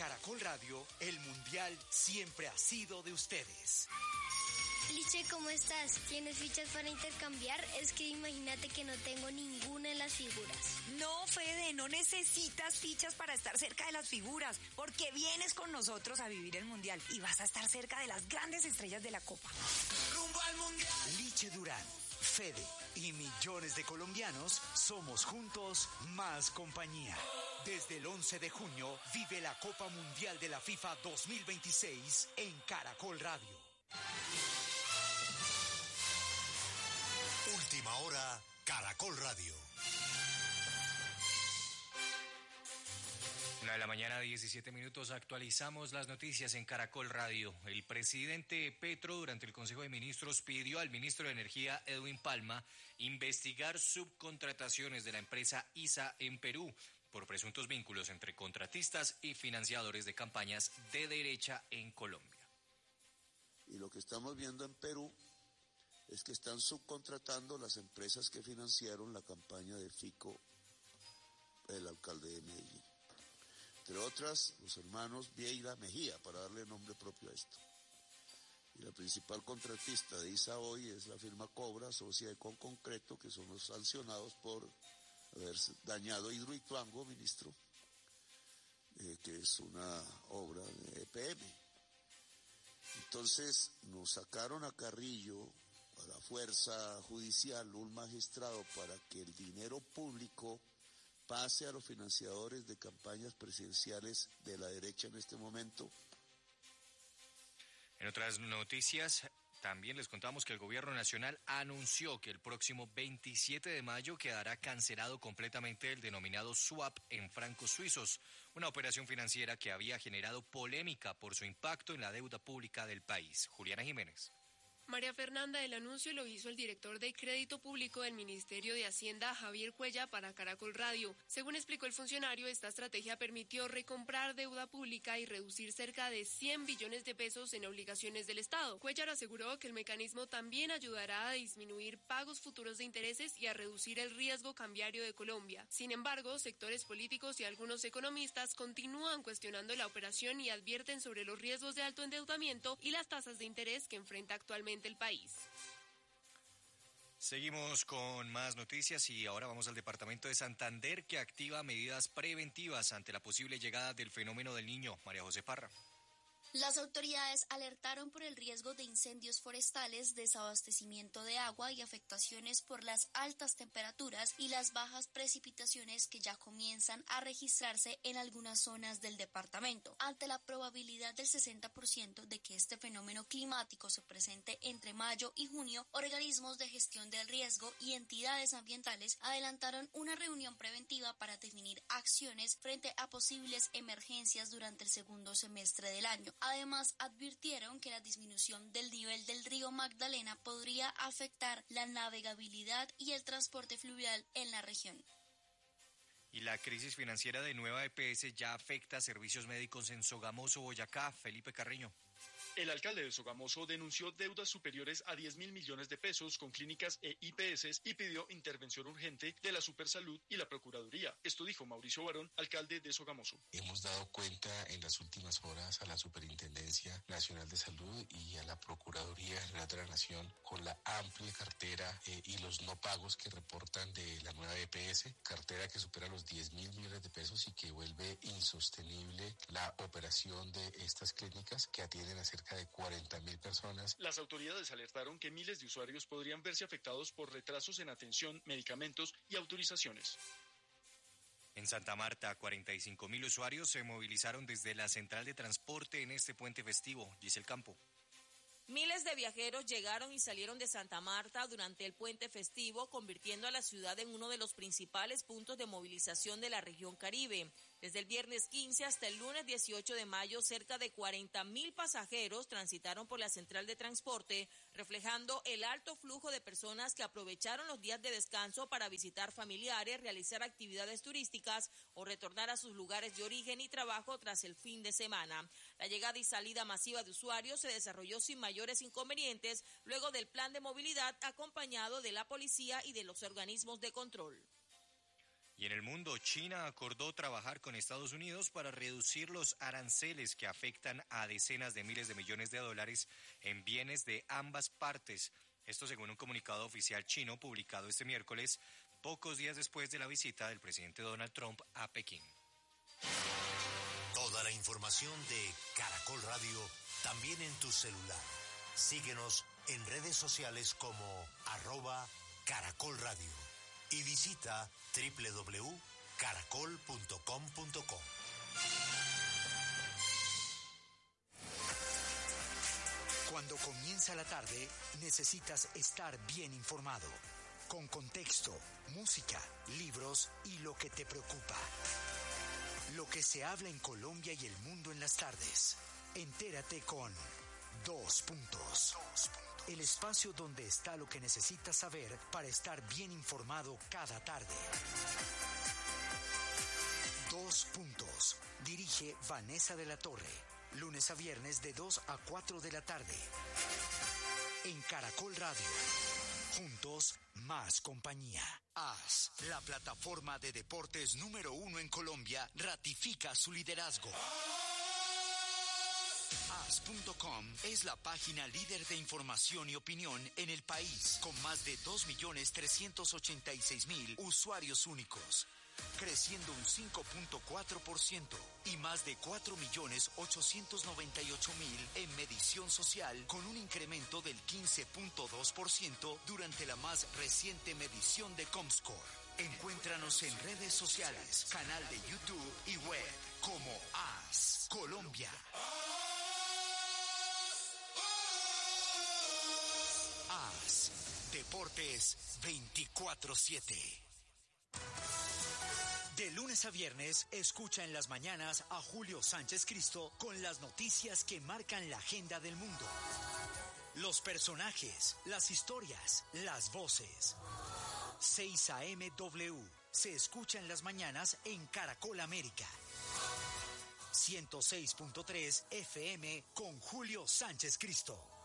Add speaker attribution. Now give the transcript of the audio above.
Speaker 1: Caracol Radio, el Mundial siempre ha sido de ustedes.
Speaker 2: Liche, ¿cómo estás? ¿Tienes fichas para intercambiar? Es que imagínate que no tengo ninguna de las figuras.
Speaker 3: No, Fede, no necesitas fichas para estar cerca de las figuras, porque vienes con nosotros a vivir el Mundial y vas a estar cerca de las grandes estrellas de la Copa.
Speaker 1: ¡Rumbo al Mundial! Liche Durán, Fede y millones de colombianos somos juntos más compañía. Desde el 11 de junio vive la Copa Mundial de la FIFA 2026 en Caracol Radio.
Speaker 4: Última hora, Caracol Radio.
Speaker 5: 1:17 a.m. Actualizamos las noticias en Caracol Radio. El presidente Petro, durante el Consejo de Ministros, pidió al ministro de Energía, Edwin Palma, investigar subcontrataciones de la empresa ISA en Perú por presuntos vínculos entre contratistas y financiadores de campañas de derecha en Colombia.
Speaker 6: Y lo que estamos viendo en Perú es que están subcontratando las empresas que financiaron la campaña de Fico, el alcalde de Medellín. Entre otras, los hermanos Vieira Mejía, para darle nombre propio a esto. Y la principal contratista de ISA hoy es la firma Cobra, socia de Conconcreto, que son los sancionados por haber dañado Hidroituango, ministro, que es una obra de EPM. Entonces nos sacaron a Carrillo, a la fuerza judicial, un magistrado, para que el dinero público pase a los financiadores de campañas presidenciales de la derecha en este momento.
Speaker 5: En otras noticias, también les contamos que el Gobierno Nacional anunció que el próximo 27 de mayo quedará cancelado completamente el denominado swap en francos suizos, una operación financiera que había generado polémica por su impacto en la deuda pública del país. Juliana Jiménez.
Speaker 7: María Fernanda, el anuncio lo hizo el director de Crédito Público del Ministerio de Hacienda, Javier Cuella, para Caracol Radio. Según explicó el funcionario, esta estrategia permitió recomprar deuda pública y reducir cerca de 100 billones de pesos en obligaciones del Estado. Cuellar aseguró que el mecanismo también ayudará a disminuir pagos futuros de intereses y a reducir el riesgo cambiario de Colombia. Sin embargo, sectores políticos y algunos economistas continúan cuestionando la operación y advierten sobre los riesgos de alto endeudamiento y las tasas de interés que enfrenta actualmente el país.
Speaker 5: Seguimos con más noticias y ahora vamos al departamento de Santander, que activa medidas preventivas ante la posible llegada del fenómeno del Niño. María José Parra.
Speaker 8: Las autoridades alertaron por el riesgo de incendios forestales, desabastecimiento de agua y afectaciones por las altas temperaturas y las bajas precipitaciones que ya comienzan a registrarse en algunas zonas del departamento. Ante la probabilidad del 60% de que este fenómeno climático se presente entre mayo y junio, organismos de gestión del riesgo y entidades ambientales adelantaron una reunión preventiva para definir acciones frente a posibles emergencias durante el segundo semestre del año. Además, advirtieron que la disminución del nivel del río Magdalena podría afectar la navegabilidad y el transporte fluvial en la región.
Speaker 5: Y la crisis financiera de Nueva EPS ya afecta a servicios médicos en Sogamoso, Boyacá. Felipe Carreño.
Speaker 9: El alcalde de Sogamoso denunció deudas superiores a 10.000 millones de pesos con clínicas e IPS y pidió intervención urgente de la Supersalud y la Procuraduría. Esto dijo Mauricio Barón, alcalde de Sogamoso.
Speaker 10: Hemos dado cuenta en las últimas horas a la Superintendencia Nacional de Salud y a la Procuraduría General de la Nación con la amplia cartera y los no pagos que reportan de la nueva EPS, cartera que supera los 10.000 millones de pesos y que vuelve insostenible la operación de estas clínicas que atienden a cerca de 40.000 personas.
Speaker 9: Las autoridades alertaron que miles de usuarios podrían verse afectados por retrasos en atención, medicamentos y autorizaciones.
Speaker 5: En Santa Marta, 45.000 usuarios se movilizaron desde la central de transporte en este puente festivo. Giselle Campo.
Speaker 11: Miles de viajeros llegaron y salieron de Santa Marta durante el puente festivo, convirtiendo a la ciudad en uno de los principales puntos de movilización de la región Caribe. Desde el viernes 15 hasta el lunes 18 de mayo, cerca de 40.000 pasajeros transitaron por la central de transporte, reflejando el alto flujo de personas que aprovecharon los días de descanso para visitar familiares, realizar actividades turísticas o retornar a sus lugares de origen y trabajo tras el fin de semana. La llegada y salida masiva de usuarios se desarrolló sin mayores inconvenientes luego del plan de movilidad acompañado de la policía y de los organismos de control.
Speaker 5: Y en el mundo, China acordó trabajar con Estados Unidos para reducir los aranceles que afectan a decenas de miles de millones de dólares en bienes de ambas partes. Esto según un comunicado oficial chino publicado este miércoles, pocos días después de la visita del presidente Donald Trump a Pekín.
Speaker 4: Toda la información de Caracol Radio también en tu celular. Síguenos en redes sociales como @Caracol Radio y visita www.caracol.com.co.
Speaker 1: Cuando comienza la tarde, necesitas estar bien informado, con contexto, música, libros y lo que te preocupa. Lo que se habla en Colombia y el mundo en las tardes. Entérate con Dos Puntos. El espacio donde está lo que necesitas saber para estar bien informado cada tarde. Dos Puntos. Dirige Vanessa de la Torre. Lunes a viernes de 2 a 4 de la tarde. En Caracol Radio. Juntos, más compañía. AS, la plataforma de deportes número 1 en Colombia, ratifica su liderazgo. AS.com es la página líder de información y opinión en el país, con más de 2.386.000 usuarios únicos, creciendo un 5.4% y más de 4.898.000 en medición social, con un incremento del 15.2% durante la más reciente medición de Comscore. Encuéntranos en redes sociales, canal de YouTube y web como AS Colombia. AS Deportes 24/7. De lunes a viernes, escucha en las mañanas a Julio Sánchez Cristo con las noticias que marcan la agenda del mundo. Los personajes, las historias, las voces. 6 a.m. W se escucha en las mañanas en Caracol América. 106.3 FM con Julio Sánchez Cristo.